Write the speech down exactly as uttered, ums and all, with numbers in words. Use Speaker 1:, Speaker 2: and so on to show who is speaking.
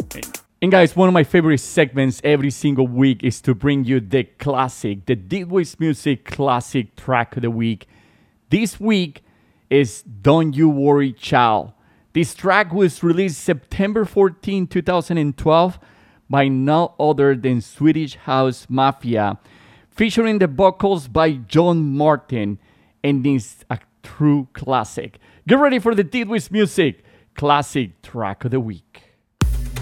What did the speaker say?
Speaker 1: And guys, one of my favorite segments every single week is to bring you the classic, the Deadways Music Classic Track of the Week. This week is Don't You Worry Child. This track was released September fourteenth, twenty twelve by no other than Swedish House Mafia, featuring the vocals by John Martin, and it's a true classic. Get ready for the Deadways Music Classic Track of the Week.